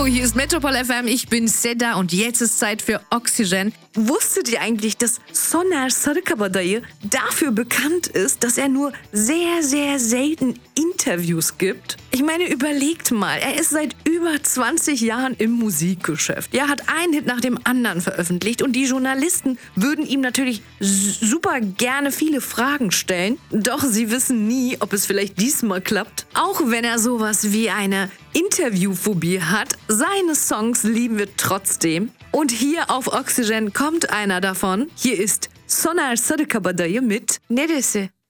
Hallo, hier ist Metropol FM, ich bin Seda und jetzt ist Zeit für Oxygen. Wusstet ihr eigentlich, dass Soner Sarıkabadayı dafür bekannt ist, dass er nur sehr, sehr selten Interviews gibt? Ich meine, überlegt mal, er ist seit über 20 Jahren im Musikgeschäft. Er hat einen Hit nach dem anderen veröffentlicht und die Journalisten würden ihm natürlich super gerne viele Fragen stellen. Doch sie wissen nie, ob es vielleicht diesmal klappt. Auch wenn er sowas wie eine Interviewphobie hat, seine Songs lieben wir trotzdem. Und hier auf Oxygen kommt einer davon. Hier ist Soner Sarıkabadayı mit Neresi?